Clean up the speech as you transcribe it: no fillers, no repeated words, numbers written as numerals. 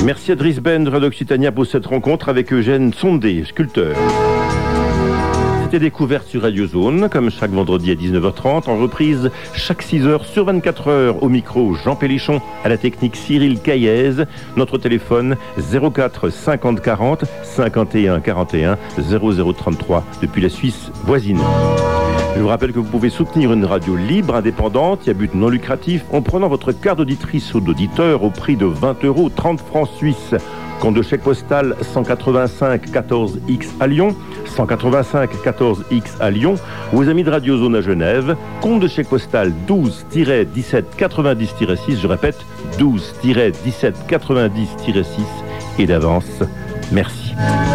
Merci à Driss Ben de Radio Occitania pour cette rencontre avec Eugène Sondé, sculpteur. C'était Découverte sur Radio Zone, comme chaque vendredi à 19h30, en reprise chaque 6h sur 24h. Au micro, Jean Pélichon, à la technique Cyril Caillez. Notre téléphone 04 50 40 51 41 0033 depuis la Suisse voisine. Je vous rappelle que vous pouvez soutenir une radio libre, indépendante, et à but non lucratif, en prenant votre carte d'auditrice ou d'auditeur au prix de 20 €, 30 francs suisses. Compte de chèque postal 185 14X à Lyon, 185 14X à Lyon, aux amis de Radio Zone à Genève, compte de chèque postal 12-17 90-6, je répète, 12-17 90-6, et d'avance, merci.